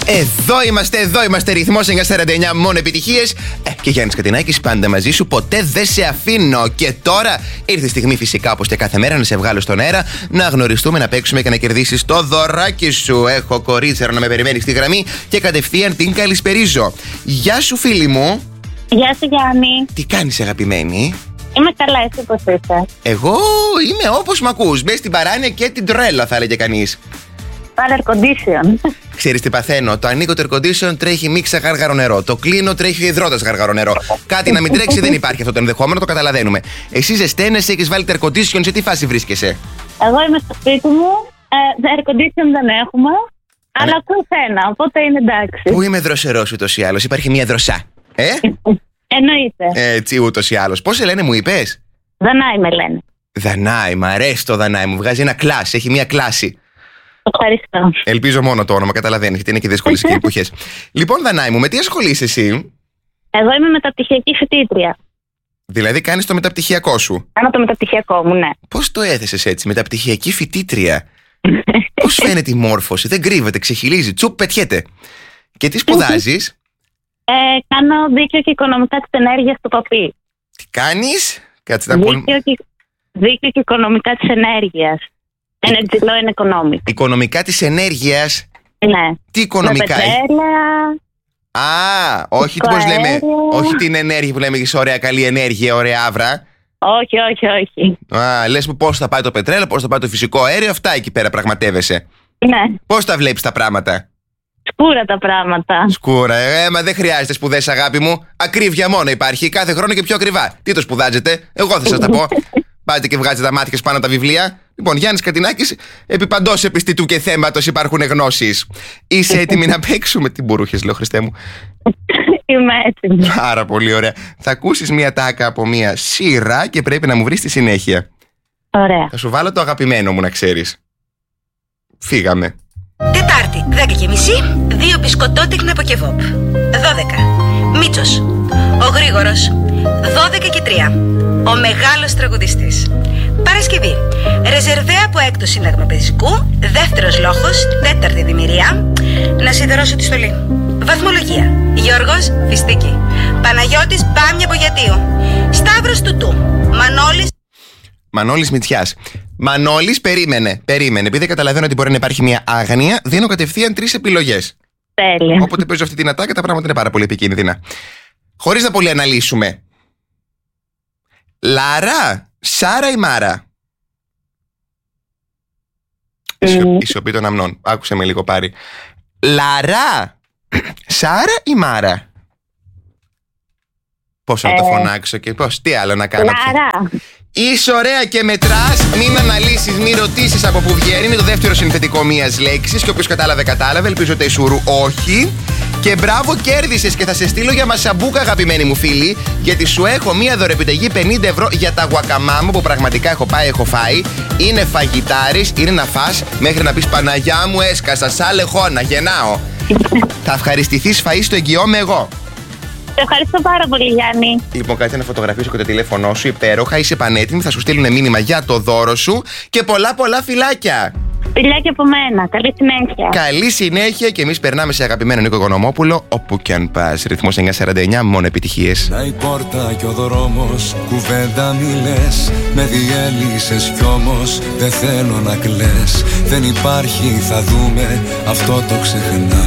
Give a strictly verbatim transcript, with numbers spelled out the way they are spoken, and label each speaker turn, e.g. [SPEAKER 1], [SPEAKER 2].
[SPEAKER 1] Εδώ είμαστε, εδώ είμαστε. Ρυθμός εννιακόσια σαράντα εννιά, μόνο επιτυχίες. Ε, και Γιάννης Κατινάκης, πάντα μαζί σου, ποτέ δεν σε αφήνω. Και τώρα ήρθε η στιγμή, φυσικά, όπως και κάθε μέρα, να σε βγάλω στον αέρα, να γνωριστούμε, να παίξουμε και να κερδίσεις το δωράκι σου. Έχω κορίτσερο να με περιμένει στη γραμμή και κατευθείαν την καλησπερίζω. Γεια σου, φίλη μου.
[SPEAKER 2] Γεια σου, Γιάννη.
[SPEAKER 1] Τι κάνεις, αγαπημένη?
[SPEAKER 2] Είμαι καλά, εσύ πώς είσαι?
[SPEAKER 1] Εγώ είμαι όπως μ' ακούς. Μπες στην παράνοια και την τρέλα, θα έλεγε κανείς.
[SPEAKER 2] Πάρε air condition.
[SPEAKER 1] Ξέρεις τι παθαίνω? Το ανοίγω το air condition, τρέχει μίξα γάργαρο νερό. Το κλείνω, τρέχει υδρότας γάργαρο νερό. Κάτι να μην τρέξει, δεν υπάρχει αυτό το ενδεχόμενο, το καταλαβαίνουμε. Εσύ ζεσταίνεσαι, έχεις βάλει το air condition, σε τι φάση βρίσκεσαι?
[SPEAKER 2] Εγώ είμαι στο σπίτι μου. Ε, air condition δεν έχουμε. Αλλά ακούω ένα, οπότε είναι εντάξει.
[SPEAKER 1] Πού είμαι δροσερός ούτως ή άλλως, υπάρχει μια δροσά. Ε?
[SPEAKER 2] Εννοείται.
[SPEAKER 1] Έτσι ούτως ή άλλως. Πώς σε λένε, μου είπες?
[SPEAKER 2] Δανάη με λένε.
[SPEAKER 1] Δανάη, μ' αρέσει το Δανάη, μου βγάζει ένα κλάσ, έχει μια κλάση.
[SPEAKER 2] Ευχαριστώ.
[SPEAKER 1] Ελπίζω μόνο το όνομα, καταλαβαίνεις, γιατί είναι και δύσκολες και εποχές. Λοιπόν, Δανάη μου, με τι ασχολείσαι εσύ?
[SPEAKER 2] Εγώ είμαι μεταπτυχιακή φοιτήτρια.
[SPEAKER 1] Δηλαδή κάνεις το μεταπτυχιακό σου?
[SPEAKER 2] Κάνω το μεταπτυχιακό μου, ναι.
[SPEAKER 1] Πώς το έθεσες έτσι, μεταπτυχιακή φοιτήτρια? Πώς φαίνεται η μόρφωση, δεν κρύβεται, ξεχυλίζει, τσουπ, πετιέται. Και τι σπουδάζεις?
[SPEAKER 2] Ε, κάνω δίκαιο και οικονομικά της ενέργειας του Παπί.
[SPEAKER 1] Τι κάνεις? Κάτσε να
[SPEAKER 2] Δίκαιο, και... δίκαιο και οικονομικά της ενέργειας. Energy law and economics.
[SPEAKER 1] Οικονομικά της ενέργειας.
[SPEAKER 2] Ναι.
[SPEAKER 1] Τι οικονομικά?
[SPEAKER 2] Με πετρέλαια.
[SPEAKER 1] Α, όχι, πώς λέμε, όχι την ενέργεια που λέμε, έχεις ωραία καλή ενέργεια, ωραία άβρα.
[SPEAKER 2] Όχι, όχι, όχι.
[SPEAKER 1] Α, λες μου πώς θα πάει το πετρέλαιο, πώς θα πάει το φυσικό αέριο, αυτά εκεί πέρα πραγματεύεσαι.
[SPEAKER 2] Ναι.
[SPEAKER 1] Πώς τα βλέπεις τα πράγματα?
[SPEAKER 2] Σκούρα τα πράγματα.
[SPEAKER 1] Σκούρα, ε, μα δεν χρειάζεται σπουδές, αγάπη μου. Ακρίβεια μόνο υπάρχει, κάθε χρόνο και πιο ακριβά. Τι το σπουδάζετε, εγώ θα σας τα πω. Πάτε και βγάζετε τα μάτια πάνω τα βιβλία. Λοιπόν, Γιάννης Κατινάκης, επί παντός επιστητού και θέματος υπάρχουν γνώσεις. Είσαι έτοιμη να παίξουμε? Τι μπορούχες, λέω, Χριστέ μου.
[SPEAKER 2] Είμαι έτοιμη.
[SPEAKER 1] Πάρα πολύ ωραία. Θα ακούσεις μία τάκα από μία σειρά και πρέπει να μου βρεις τη συνέχεια.
[SPEAKER 2] Ωραία.
[SPEAKER 1] Θα σου βάλω το αγαπημένο μου, να ξέρεις. Φύγαμε.
[SPEAKER 3] Τετάρτη, δέκα και μισή, δύο μπισκοτότεκνα από κεβόπ. δώδεκα. Μίτσος. Ο Γρήγορος. δώδεκα και τρία. Ο μεγάλος τραγουδιστής. Παρασκευή. Ρεζερβέ από έκτο σύνταγμα παιδικού. Δεύτερος λόγος. Τέταρτη δημιουργία. Να σιδερώσω τη στολή. Βαθμολογία. Γιώργος Φιστίκη. Παναγιώτης Μπάμια Μπογιατίου. Σταύρος Τουτού. Μανώλης.
[SPEAKER 1] Μανώλης Μητσιάς. Μανώλης, περίμενε, περίμενε. Επειδή καταλαβαίνω ότι μπορεί να υπάρχει μια άγνοια, δίνω κατευθείαν τρεις επιλογές.
[SPEAKER 2] Τέλεια.
[SPEAKER 1] Όποτε παίζω αυτή την ατάκα, τα πράγματα είναι πάρα πολύ επικίνδυνα. Χωρίς να πολύ αναλύσουμε. Λάρα, Σάρα ή Μάρα? Mm. Η σιωπή των αμνών. Άκουσε με λίγο πάρει. Λάρα, Σάρα ή Μάρα? Πώς να ε... το φωνάξω και πώς, τι άλλο να κάνω?
[SPEAKER 2] Λάρα.
[SPEAKER 1] Είσαι ωραία και μετράς, μην αναλύσεις, μην ρωτήσεις από πού βγαίνει. Είναι το δεύτερο συνθετικό μίας λέξης και όποιος κατάλαβε, κατάλαβε. Ελπίζω τα Ισούρου όχι. Και μπράβο, κέρδισες και θα σε στείλω για μασαμπούκα, αγαπημένη μου φίλη, γιατί σου έχω μία δωρεπιταγή πενήντα ευρώ για τα γουακαμάμου που πραγματικά έχω πάει, έχω φάει. Είναι φαγητάρης, είναι να φας μέχρι να πεις Παναγιά μου, έσκασα σαν λεχόνα, γεννάω. Θα ευχαριστηθείς, φαΐ, στο εγγυώμαι εγώ.
[SPEAKER 2] Σε ευχαριστώ πάρα πολύ, Γιάννη.
[SPEAKER 1] Λοιπόν, κάτσε να φωτογραφίσω και το τηλέφωνό σου. Υπέροχα, είσαι πανέτοιμη. Θα σου στείλουν μήνυμα για το δώρο σου και πολλά πολλά φιλάκια.
[SPEAKER 2] Φιλάκια από μένα. Καλή συνέχεια.
[SPEAKER 1] Καλή συνέχεια και εμείς περνάμε σε αγαπημένο Νίκο Οικονομόπουλο. Όπου και αν πας. Ρυθμός εννιακόσια σαράντα εννιά, μόνο επιτυχίες.
[SPEAKER 4] Να η πόρτα και ο δρόμος, κουβέντα μη λες. Με διέλυσες κι όμως δεν θέλω να κλαις. Δεν υπάρχει, θα δούμε, αυτό το ξεχνά.